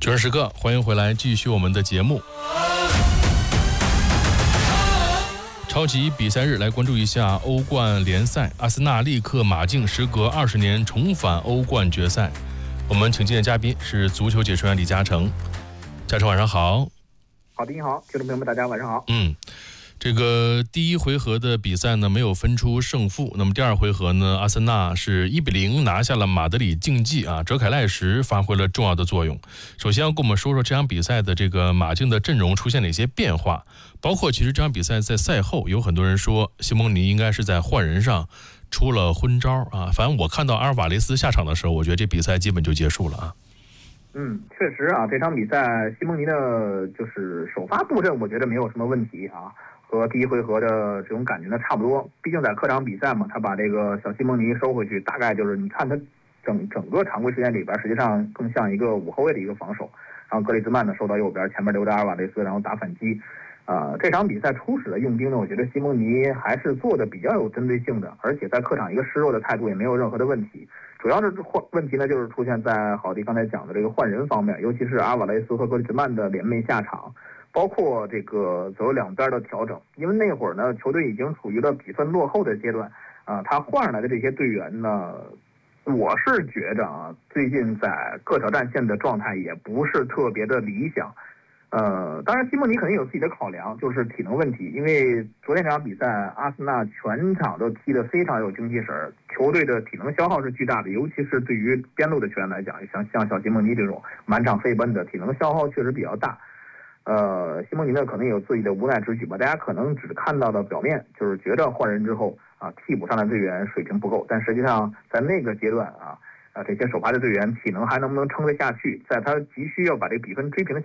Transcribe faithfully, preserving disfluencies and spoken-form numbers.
准时时刻，欢迎回来，继续我们的节目。超级比赛日来关注一下欧冠联赛，阿森纳力克马竞，时隔二十年重返欧冠决赛。我们请进的嘉宾是足球解说员李嘉诚。嘉诚晚上好。 好的，你好，听众朋友们，大家晚上好。 嗯。这个第一回合的比赛呢，没有分出胜负。那么第二回合呢，阿森纳是一比零拿下了马德里竞技啊，哲凯赖什发挥了重要的作用。首先要跟我们说说这场比赛的这个马竞的阵容出现哪些变化，包括其实这场比赛在赛后有很多人说西蒙尼应该是在换人上出了昏招啊。反正我看到阿尔瓦雷斯下场的时候，我觉得这比赛基本就结束了啊。 嗯，确实啊，这场比赛西蒙尼的就是首发布阵，我觉得没有什么问题啊。和第一回合的这种感觉呢差不多，毕竟在客场比赛嘛，他把这个小西蒙尼收回去，大概就是你看他整整个常规时间里边，实际上更像一个五后卫的一个防守。然后格里兹曼呢收到右边，前面留着阿尔瓦雷斯，然后打反击。呃，这场比赛初始的用兵呢，我觉得西蒙尼还是做的比较有针对性的，而且在客场一个示弱的态度也没有任何的问题。主要的换问题呢，就是出现在郝迪刚才讲的这个换人方面，尤其是阿尔瓦雷斯和格里兹曼的联袂下场。包括这个左右两边的调整，因为那会儿呢，球队已经处于了比分落后的阶段啊。他换上来的这些队员呢，我是觉着啊，最近在各条战线的状态也不是特别的理想。呃，当然西蒙尼肯定有自己的考量，就是体能问题。因为昨天这场比赛，阿森纳全场都踢得非常有精气神，球队的体能消耗是巨大的，尤其是对于边路的球员来讲，像像小西蒙尼这种满场飞奔的，体能消耗确实比较大。呃，西蒙尼呢可能有自己的无奈之举吧，大家可能只看到的表面，就是觉得换人之后啊，替补上的队员水平不够，但实际上在那个阶段啊，啊这些首发的队员体能还能不能撑得下去，在他急需要把这个比分追平的